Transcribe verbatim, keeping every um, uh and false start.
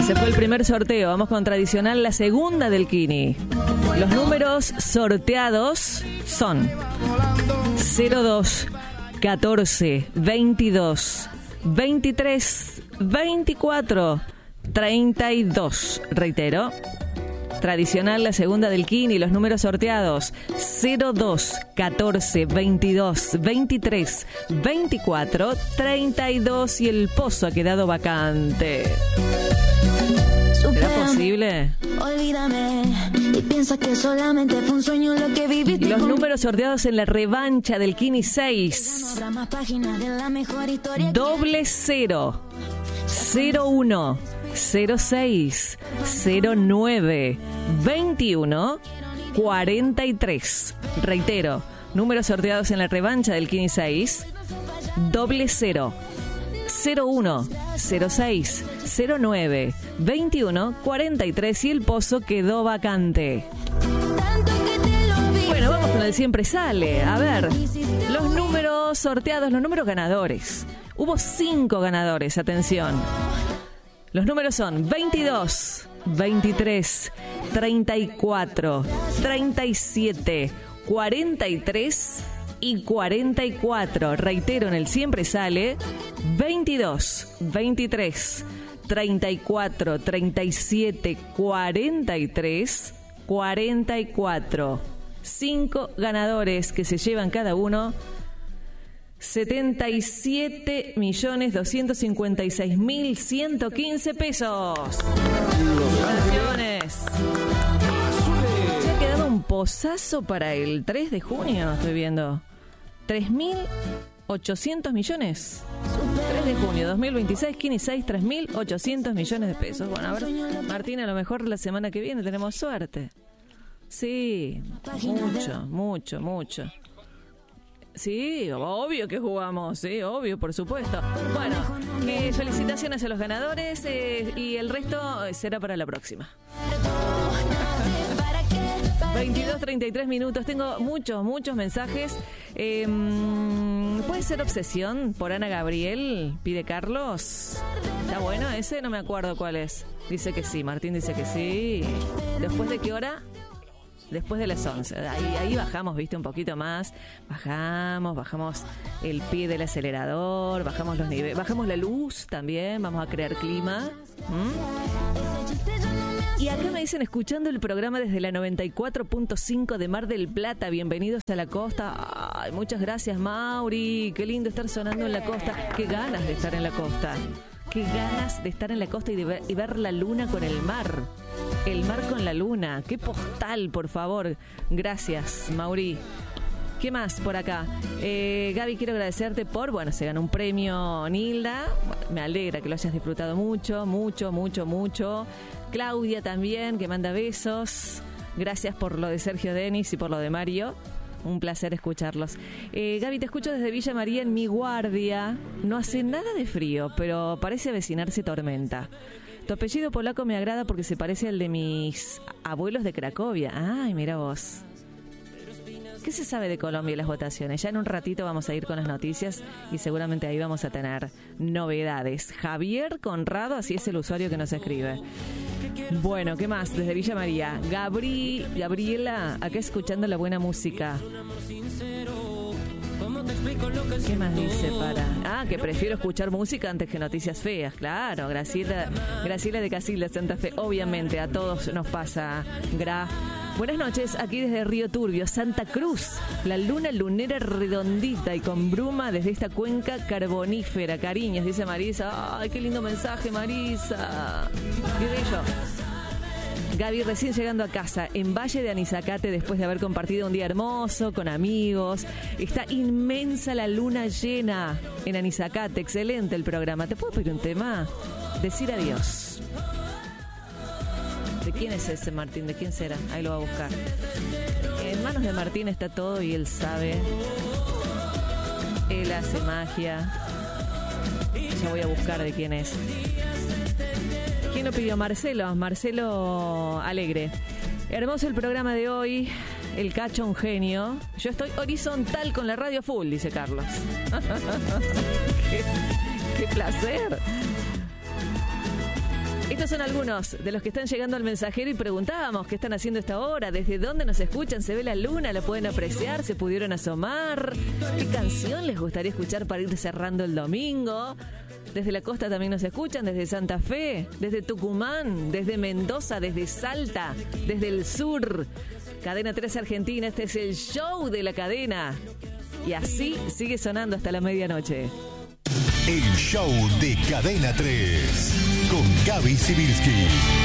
Se fue el primer sorteo. Vamos con tradicional, la segunda del Kini. Los números sorteados son cero dos, catorce, veintidós, veintitrés, veinticuatro, treinta y dos. Reitero. Tradicional, la segunda del Kini. Los números sorteados cero dos, catorce, veintidós, veintitrés, veinticuatro, treinta y dos. Y el pozo ha quedado vacante. ¿Será posible? Olvídame y piensa que solamente fue un sueño lo que viví. Los números sorteados en la revancha del Kini seis. Doble cero, cero uno, cero seis, cero nueve, veintiuno, cuarenta y tres. Reitero, números sorteados en la revancha del Kini seis. Doble cero, cero uno, cero seis, cero nueve, veintiuno, cuarenta y tres. Y el pozo quedó vacante. Bueno, vamos con el siempre sale. A ver, los números sorteados, los números ganadores. Hubo cinco ganadores, atención. Los números son veintidós, veintitrés, treinta y cuatro, treinta y siete, cuarenta y tres y cuarenta y cuatro. Reitero, en el siempre sale veintidós, veintitrés, treinta y cuatro, treinta y siete, cuarenta y tres, cuarenta y cuatro. Cinco ganadores que se llevan cada uno setenta y siete millones doscientos cincuenta y seis mil ciento quince pesos. Felicitaciones. Se ha quedado un pozazo para el tres de junio, estoy viendo. tres mil ochocientos millones. tres de junio dos mil veintiséis, Kini seis, tres mil ochocientos millones de pesos. Bueno, a ver, Martín, a lo mejor la semana que viene tenemos suerte. Sí, mucho, mucho, mucho. Sí, obvio que jugamos, sí, obvio, por supuesto. Bueno, eh, felicitaciones a los ganadores eh, y el resto será para la próxima. veintidós, treinta y tres minutos. Tengo muchos, muchos mensajes. Eh, ¿Puede ser obsesión por Ana Gabriel? Pide Carlos. ¿Está bueno ese? No me acuerdo cuál es. Dice que sí, Martín dice que sí. ¿Después de qué hora? Después de las once. Ahí, ahí bajamos, viste, un poquito más. Bajamos, bajamos el pie del acelerador, bajamos los niveles, bajamos la luz también, vamos a crear clima. ¿Mm? Y acá me dicen, escuchando el programa desde la noventa y cuatro punto cinco de Mar del Plata, bienvenidos a la costa. Ay, muchas gracias, Mauri. Qué lindo estar sonando en la costa. Qué ganas de estar en la costa. Qué ganas de estar en la costa y de ver, y ver la luna con el mar. El mar con la luna. Qué postal, por favor. Gracias, Mauri. ¿Qué más por acá? Eh, Gaby, quiero agradecerte por, bueno, se ganó un premio Nilda. Me alegra que lo hayas disfrutado mucho, mucho, mucho, mucho. Claudia también, que manda besos. Gracias por lo de Sergio Denis y por lo de Mario. Un placer escucharlos. Eh, Gaby, te escucho desde Villa María en Mi Guardia. No hace nada de frío, pero parece avecinarse tormenta. Tu apellido polaco me agrada porque se parece al de mis abuelos de Cracovia. Ay, mira vos. ¿Qué se sabe de Colombia y las votaciones? Ya en un ratito vamos a ir con las noticias y seguramente ahí vamos a tener novedades. Javier Conrado, así es el usuario que nos escribe. Bueno, ¿qué más? Desde Villa María. Gabri, Gabriela, acá escuchando la buena música. ¿Qué más dice para? Ah, que prefiero escuchar música antes que noticias feas. Claro, Graciela, Graciela de Casilda, Santa Fe. Obviamente, a todos nos pasa. Gra. Buenas noches, aquí desde Río Turbio, Santa Cruz. La luna lunera redondita y con bruma desde esta cuenca carbonífera. Cariños, dice Marisa. Ay, qué lindo mensaje, Marisa. Qué bello. Gaby, recién llegando a casa en Valle de Anizacate después de haber compartido un día hermoso con amigos. Está inmensa la luna llena en Anizacate. Excelente el programa. ¿Te puedo pedir un tema? Decir adiós. ¿De quién es ese, Martín? ¿De quién será? Ahí lo va a buscar. En manos de Martín está todo y él sabe. Él hace magia. Ya voy a buscar de quién es. ¿Quién lo pidió? Marcelo, Marcelo Alegre. Hermoso el programa de hoy. El Cacho, un genio. Yo estoy horizontal con la radio full, dice Carlos. qué, qué placer. Estos son algunos de los que están llegando al mensajero y preguntábamos qué están haciendo esta hora, desde dónde nos escuchan, se ve la luna, la pueden apreciar, se pudieron asomar, qué canción les gustaría escuchar para ir cerrando el domingo. Desde la costa también nos escuchan, desde Santa Fe, desde Tucumán, desde Mendoza, desde Salta, desde el sur. Cadena tres Argentina, este es el show de la cadena. Y así sigue sonando hasta la medianoche. El show de Cadena tres con Gaby Sibilski.